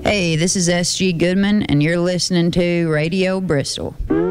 Hey, this is S.G. Goodman, and you're listening to Radio Bristol.